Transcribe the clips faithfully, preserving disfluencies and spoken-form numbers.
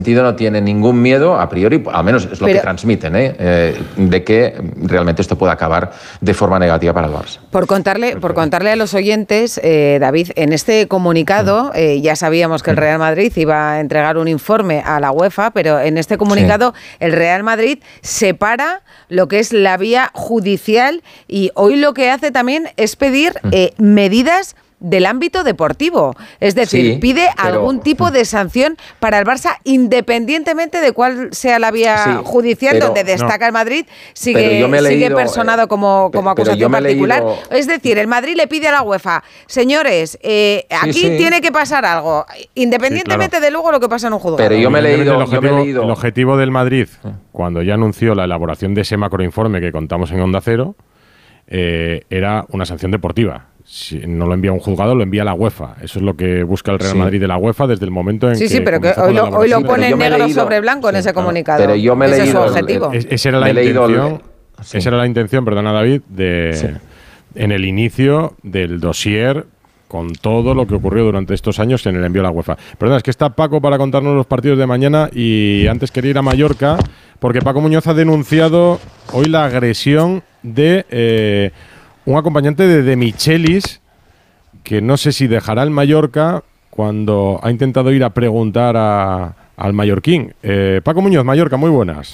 no tiene ningún miedo, a priori, al menos es lo Pero, que transmiten, ¿eh? Eh, de que realmente esto pueda acabar de forma negativa para el Barça. Por contarle, por contarle a los oyentes, eh, David, en este comunicado, eh, ya sabíamos que el Real Madrid iba a entregar un informe a la UEFA, pero en este comunicado sí. el Real Madrid separa lo que es la vía judicial y hoy lo que hace también es pedir eh, medidas del ámbito deportivo, es decir, sí, pide pero, algún tipo de sanción para el Barça independientemente de cuál sea la vía sí, judicial pero, donde destaca no. el Madrid, sigue, leído, sigue personado como, como acusación particular. Leído, es decir, el Madrid le pide a la UEFA, señores, eh, aquí sí, sí. tiene que pasar algo, independientemente sí, claro. de luego lo que pasa en un juzgado. Pero yo me he leído, el objetivo, yo me he leído. El objetivo del Madrid, cuando ya anunció la elaboración de ese macroinforme que contamos en Onda Cero, eh, era una sanción deportiva. Si no lo envía un juzgado, lo envía la UEFA. Eso es lo que busca el Real sí. Madrid de la UEFA desde el momento en sí, que... Sí, sí, pero que hoy lo, hoy lo pone negro leído, sobre blanco sí, en ese comunicado. Pero yo me he ese leído... es su objetivo. Es, esa era la intención, el, sí. esa era la intención, perdona David, de sí. en el inicio del dossier con todo lo que ocurrió durante estos años en el envío a la UEFA. Perdona, es que está Paco para contarnos los partidos de mañana y antes quería ir a Mallorca porque Paco Muñoz ha denunciado hoy la agresión de... Eh, un acompañante de De Michelis, que no sé si dejará el Mallorca cuando ha intentado ir a preguntar a, al mallorquín. Eh, Paco Muñoz, Mallorca, muy buenas.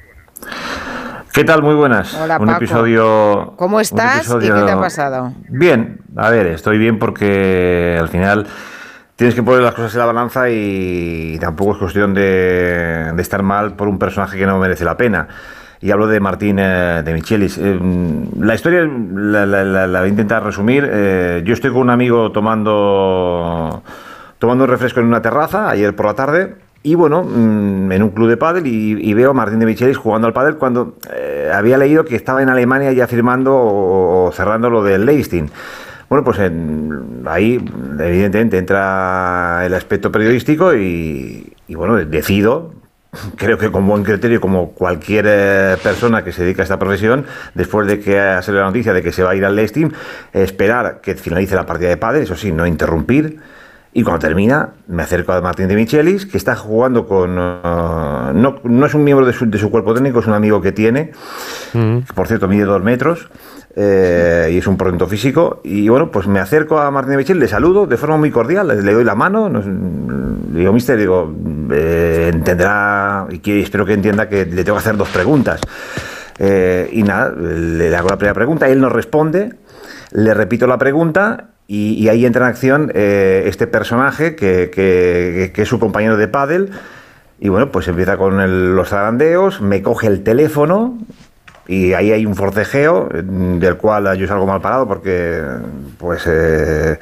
¿Qué tal? Muy buenas. Hola, un Paco. Episodio, ¿Cómo estás episodio, y qué te ha pasado? Bien, a ver, estoy bien porque al final tienes que poner las cosas en la balanza y tampoco es cuestión de, de estar mal por un personaje que no merece la pena. Y hablo de Martín eh, de Michelis. Eh, la historia la, la, la, la voy a intentar resumir. Eh, yo estoy con un amigo tomando, tomando un refresco en una terraza ayer por la tarde. Y bueno, mmm, en un club de pádel y, y veo a Martín de Michelis jugando al pádel cuando eh, había leído que estaba en Alemania ya firmando o, o cerrando lo del Leipzig. Bueno, pues en, ahí evidentemente entra el aspecto periodístico y, y bueno, decido... Creo que con buen criterio, como cualquier eh, persona que se dedica a esta profesión, después de que ha salido la noticia de que se va a ir al Leipzig, esperar que finalice la partida de pádel, eso sí, no interrumpir. Y cuando termina, me acerco a Martín de Michelis, que está jugando con... Uh, no, no es un miembro de su, de su cuerpo técnico, es un amigo que tiene, uh-huh. que por cierto mide dos metros, eh, y es un portento físico. Y bueno, pues me acerco a Martín de Michelis, le saludo de forma muy cordial, le, le doy la mano, nos, le digo, mister, digo, eh, entenderá, y que, espero que entienda que le tengo que hacer dos preguntas. Eh, y nada, le, le hago la primera pregunta, él nos responde, le repito la pregunta... Y, y ahí entra en acción eh, este personaje que, que, que es su compañero de pádel y bueno, pues empieza con el, los zarandeos, me coge el teléfono y ahí hay un forcejeo del cual yo salgo mal parado porque pues eh,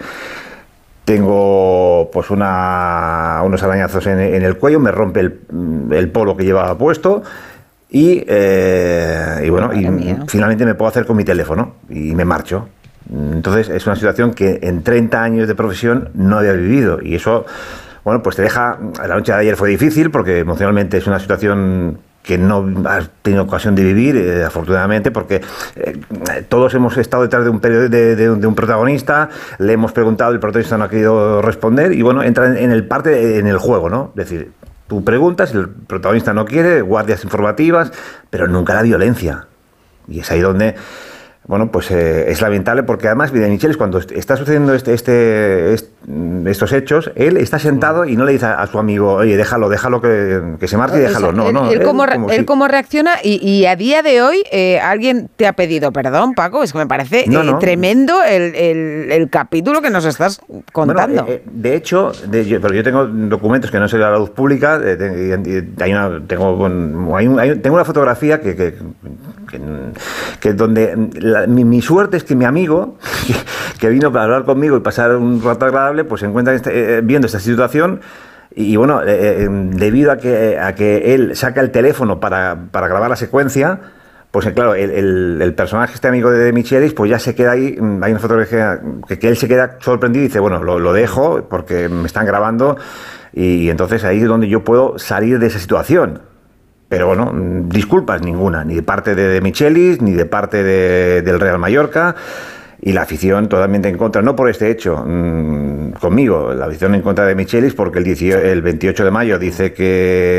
tengo pues una, unos arañazos en, en el cuello, me rompe el, el polo que llevaba puesto y, eh, y bueno, y finalmente me puedo hacer con mi teléfono y me marcho. Entonces es una situación que en treinta años de profesión no había vivido y eso, bueno, pues te deja... La noche de ayer fue difícil porque emocionalmente es una situación que no has tenido ocasión de vivir, eh, afortunadamente, porque eh, todos hemos estado detrás de un, de, de, de un protagonista, le hemos preguntado, el protagonista no ha querido responder y bueno, entra en, en el parte, en el juego, ¿no? Es decir, tú preguntas, el protagonista no quiere, guardias informativas, pero nunca la violencia. Y es ahí donde... Bueno, pues eh, es lamentable porque además de Michelis, cuando está sucediendo este, este, este, estos hechos, él está sentado y no le dice a, a su amigo, oye, déjalo, déjalo que, que se marche y déjalo. O sea, no, él, no. Él, él, como, como él si... como reacciona y, y a día de hoy eh, alguien te ha pedido perdón, Paco, es que me parece no, eh, no. tremendo el, el, el capítulo que nos estás contando. Bueno, eh, de hecho, de, yo, pero yo tengo documentos que no salen a la luz pública, eh, hay una, tengo, bueno, hay un, hay, tengo una fotografía que, que, que, que donde la, mi, mi suerte es que mi amigo, que, que vino para hablar conmigo y pasar un rato agradable, pues se encuentra este, eh, viendo esta situación y, y bueno, eh, eh, debido a que, a que él saca el teléfono para, para grabar la secuencia, pues eh, claro, el, el, el personaje, este amigo de, de Michelis, pues ya se queda ahí, hay una fotografía que, que él se queda sorprendido y dice, bueno, lo, lo dejo porque me están grabando y, y entonces ahí es donde yo puedo salir de esa situación. Pero bueno, disculpas ninguna, ni de parte de, de Michelis, ni de parte de, del Real Mallorca, y la afición totalmente en contra, no por este hecho, mmm, conmigo, la afición en contra de Michelis, porque el, dieciocho, el veintiocho de mayo dice que